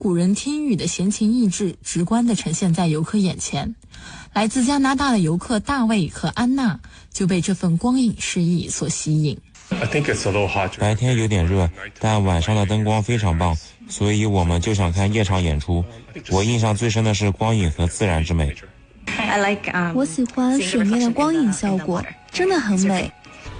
古人听雨的闲情逸致直观地呈现在游客眼前。来自加拿大的游客大卫和安娜就被这份光影诗意所吸引。 白天有点热，但晚上的灯光非常棒，所以我们就想看夜场演出。我印象最深的是光影和自然之美。 我喜欢水面的光影效果，真的很美。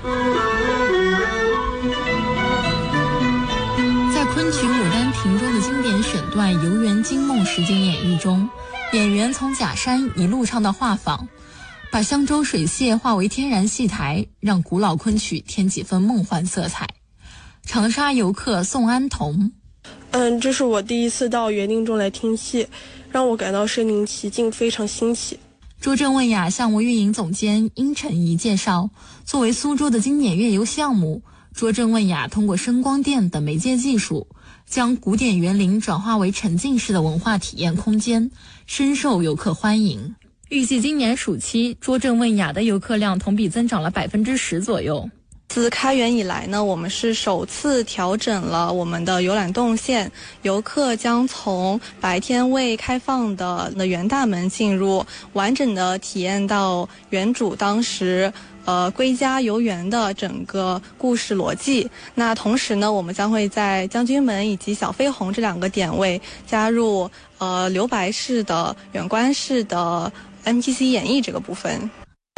在昆曲《牡丹亭》中的经典选段《游园惊梦》实景演绎中，演员从假山一路唱到画舫，把香洲水榭化为天然戏台，让古老昆曲添几分梦幻色彩。长沙游客宋安彤， 这是我第一次到园林中来听戏，让我感到身临其境，非常新奇。 卓正问雅项目运营总监殷晨怡介绍，作为苏州的经典乐游项目，卓正问雅通过声光电等媒介技术，将古典园林转化为沉浸式的文化体验空间，深受游客欢迎。预计今年暑期，卓正问雅的游客量同比增长了10%左右。 自开园以来呢，我们是首次调整了我们的游览动线，游客将从白天未开放的园大门进入，完整的体验到园主当时归家游园的整个故事逻辑。那同时呢，我们将会在将军门以及小飞虹这2个点位加入留白式的远观式的 NPC 演绎这个部分。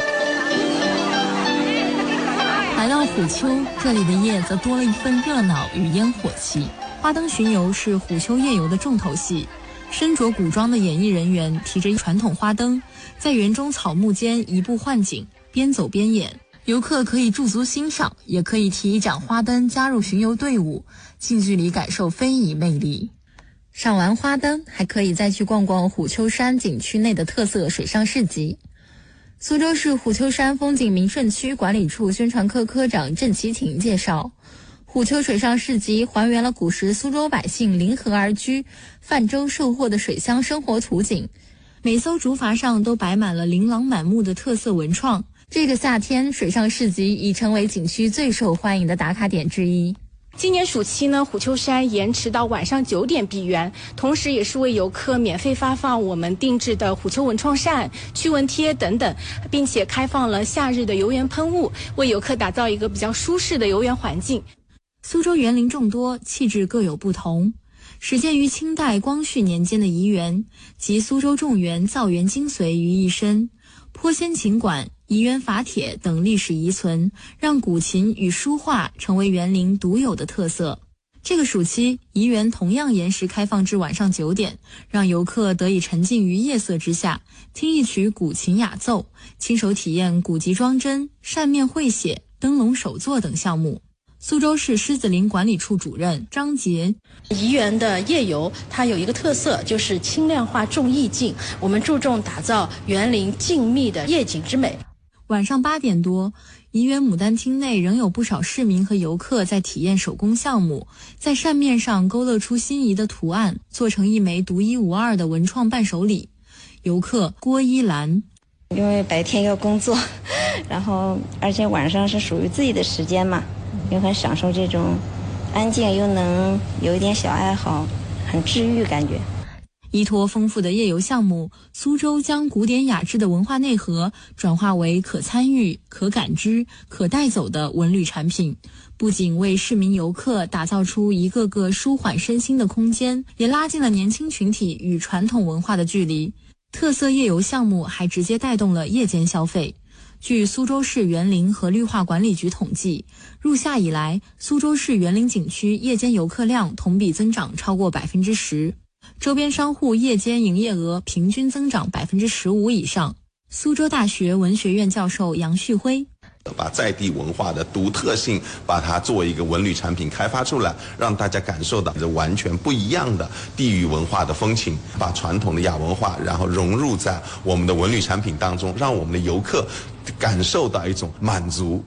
来到虎丘，这里的夜则多了一份热闹与烟火气。花灯巡游是虎丘夜游的重头戏，身着古装的演艺人员提着传统花灯，在园中草木间移步换景，边走边演。游客可以驻足欣赏，也可以提一盏花灯加入巡游队伍，近距离感受非遗魅力。赏完花灯，还可以再去逛逛虎丘山景区内的特色水上市集。苏州市虎丘山风景名胜区管理处宣传科科长郑其廷介绍，虎丘水上市集还原了古时苏州百姓临河而居、泛舟售货的水乡生活图景，每艘竹筏上都摆满了琳琅满目的特色文创。这个夏天，水上市集已成为景区最受欢迎的打卡点之一。 今年暑期呢，虎丘山延迟到晚上9点闭园，同时也是为游客免费发放我们定制的虎丘文创扇、驱蚊贴等等，并且开放了夏日的游园喷雾，为游客打造一个比较舒适的游园环境。 苏州园林众多，气质各有不同。始建于清代光绪年间的怡园，集苏州众园造园精髓于一身，坡仙琴馆、怡园法帖等历史遗存，让古琴与书画成为园林独有的特色。这个暑期，怡园同样延时开放至晚上9点，让游客得以沉浸于夜色之下，听一曲古琴雅奏，亲手体验古籍装帧、扇面绘写、灯笼手作等项目。苏州市狮子林管理处主任张杰， 怡园的夜游它有一个特色，就是轻量化重意境，我们注重打造园林静谧的夜景之美。 晚上8点多，怡园牡丹厅内仍有不少市民和游客在体验手工项目，在扇面上勾勒出心仪的图案，做成一枚独一无二的文创伴手礼。游客郭依兰， 因为白天要工作，然后而且晚上是属于自己的时间嘛，又很享受这种安静，又能有一点小爱好，很治愈感觉。 依托丰富的夜游项目，苏州将古典雅致的文化内核转化为可参与、可感知、可带走的文旅产品，不仅为市民游客打造出一个个舒缓身心的空间，也拉近了年轻群体与传统文化的距离。特色夜游项目还直接带动了夜间消费。据苏州市园林和绿化管理局统计，入夏以来，苏州市园林景区夜间游客量同比增长超过10%。周边商户夜间营业额平均增长15%以上。苏州大学文学院教授杨旭辉， 把在地文化的独特性，把它作为一个文旅产品开发出来，让大家感受到这完全不一样的地域文化的风情，把传统的雅文化然后融入在我们的文旅产品当中，让我们的游客感受到一种满足。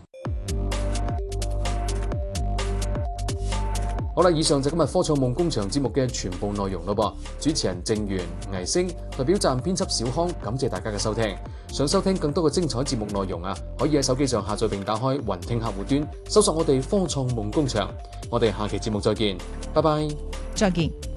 好啦，以上就今日科創夢工場節目嘅全部內容咯噃。主持人鄭源、倪星，代表站編輯小康，感謝大家嘅收聽。想收聽更多嘅精彩節目內容啊，可以喺手機上下載並打開雲聽客戶端，搜索我哋科創夢工場。我哋下期節目再見，拜拜， 再見。